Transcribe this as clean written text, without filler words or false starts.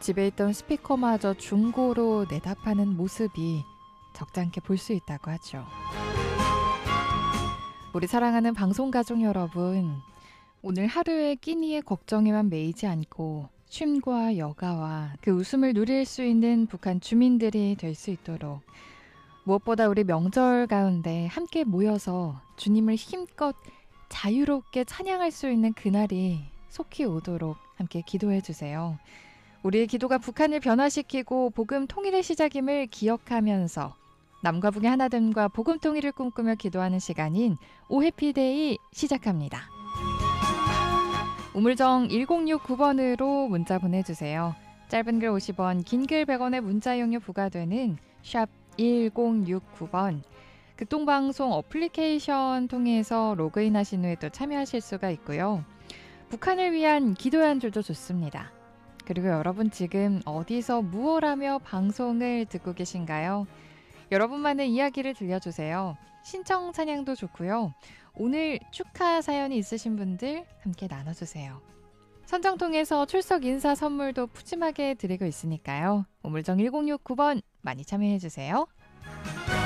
집에 있던 스피커마저 중고로 내다파는 모습이 적잖게 볼 수 있다고 하죠. 우리 사랑하는 방송가족 여러분, 오늘 하루의 끼니의 걱정에만 매이지 않고 쉼과 여가와 그 웃음을 누릴 수 있는 북한 주민들이 될 수 있도록, 무엇보다 우리 명절 가운데 함께 모여서 주님을 힘껏 자유롭게 찬양할 수 있는 그날이 속히 오도록 함께 기도해 주세요. 우리의 기도가 북한을 변화시키고 복음 통일의 시작임을 기억하면서 남과 북의 하나됨과 복음 통일을 꿈꾸며 기도하는 시간인 오해피데이 시작합니다. 우물정 1069번으로 문자 보내주세요. 짧은 글 50원, 긴 글 100원의 문자 이용료 부과되는 샵 1069번. 극동방송 어플리케이션 통해서 로그인 하신 후에 또 참여하실 수가 있고요. 북한을 위한 기도의 한 줄도 좋습니다. 그리고 여러분 지금 어디서 무엇 하며 방송을 듣고 계신가요? 여러분만의 이야기를 들려주세요. 신청 찬양도 좋고요. 오늘 축하 사연이 있으신 분들 함께 나눠주세요. 선정 통해서 출석 인사 선물도 푸짐하게 드리고 있으니까요. 우물정 1069번 많이 참여해주세요.